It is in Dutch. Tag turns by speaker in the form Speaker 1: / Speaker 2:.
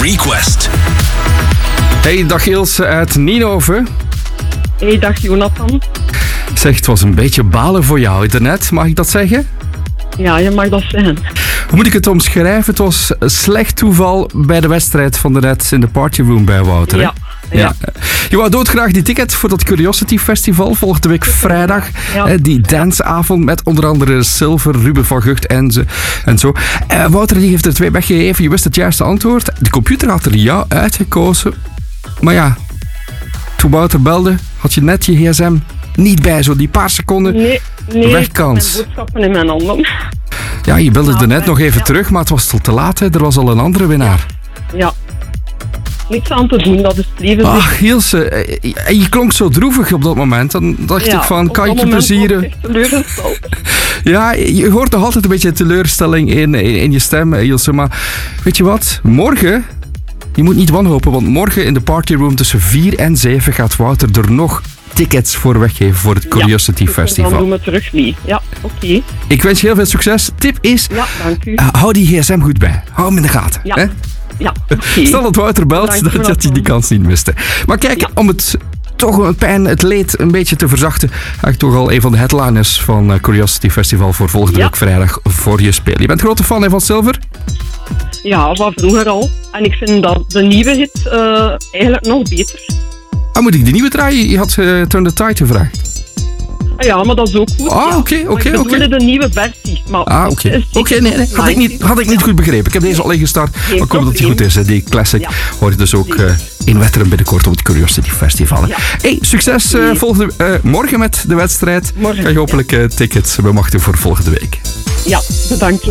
Speaker 1: Request.
Speaker 2: Hey, dag Ilse uit Nienhoven.
Speaker 3: Hey, dag Jonathan.
Speaker 2: Zeg, het was een beetje balen voor jou daarnet, mag ik dat zeggen?
Speaker 3: Ja, je mag dat zeggen.
Speaker 2: Hoe moet ik het omschrijven? Het was een slecht toeval bij de wedstrijd van de net in de partyroom bij Wouter. Hè?
Speaker 3: Ja.
Speaker 2: Je wou doodgraag die ticket voor dat Curiosity Festival volgende week vrijdag.
Speaker 3: Ja.
Speaker 2: Die danceavond met onder andere Silver, Ruben van Gucht en zo. Wouter die heeft er 2 weggegeven. Je wist het juiste antwoord. De computer had er jou uitgekozen. Maar ja, toen Wouter belde, had je net je gsm niet bij. Zo die paar seconden wegkans.
Speaker 3: Mijn boodschappen in mijn handen.
Speaker 2: Ja, je belde er net nog even terug, maar het was al te laat. Hè. Er was al een andere winnaar.
Speaker 3: Ja. Niks aan te doen, dat is het leven.
Speaker 2: Ach, Ilse, en je klonk zo droevig op dat moment. Dan dacht ik van, kan ik je plezieren? Ja, je hoort nog altijd een beetje teleurstelling in je stem, Ilse. Maar weet je wat? Morgen, je moet niet wanhopen, want morgen in de partyroom tussen 4 en 7 gaat Wouter er nog tickets voor weggeven voor het Curiosity Festival.
Speaker 3: Dan doen we terug mee. Ja, oké.
Speaker 2: Ik wens je heel veel succes. Tip is,
Speaker 3: dank u.
Speaker 2: hou die gsm goed bij. Hou hem in de gaten.
Speaker 3: Ja.
Speaker 2: Hè?
Speaker 3: Ja, oké.
Speaker 2: Stel dat Wouter belt, dat hij die kans niet miste. Maar kijk, om het toch het leed een beetje te verzachten, ga ik toch al een van de headliners van Curiosity Festival voor volgende week vrijdag voor je spelen. Je bent grote fan van Silver?
Speaker 3: Ja, van vroeger al. En ik vind dat de nieuwe hit eigenlijk nog beter.
Speaker 2: Moet ik die nieuwe draaien? Je had Turn the Tide gevraagd.
Speaker 3: Ja, maar dat is ook goed.
Speaker 2: Oké.
Speaker 3: Ik bedoelde de nieuwe versie.
Speaker 2: Oké, nee. Had ik niet goed begrepen. Ik heb deze al ingestart. Maar ik hoop dat die goed is. Die classic hoor je dus ook in Wetteren binnenkort op het Curiosity Festival. Ja. Hey, succes morgen met de wedstrijd. Morgen. Kan je hopelijk tickets bemachtigen voor volgende week.
Speaker 3: Ja, bedankt.